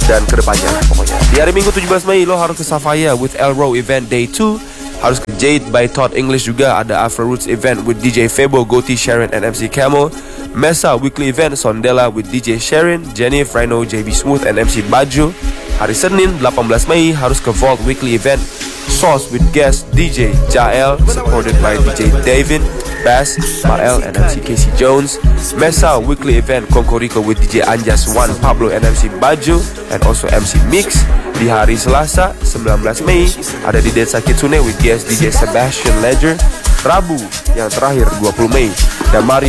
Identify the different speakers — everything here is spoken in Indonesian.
Speaker 1: dan kedepannya pokoknya. Di hari Minggu 17 Mei lo harus ke Sapphire with Elro event day 2. Harus ke Jade by Todd English juga, ada Afro Roots event with DJ Febo, Gotti, Sharon and MC Camo. Mesa weekly event Sondela with DJ Sharon, Jennifer, Rhino, JB Smooth and MC Bajo. Hari Senin 18 Mei harus ke Vault weekly event Sauce with guest DJ Jael, supported by DJ Davin, Bass, Mael and MC Casey Jones. Mesa weekly event Kokoriko with DJ Anjas, Juan Pablo and MC Bajo and also MC Mix. Di hari Selasa 19 Mei ada di Desa Kitsune with guest DJ Sebastian Ledger. Rabu yang terakhir 20 Mei dan mari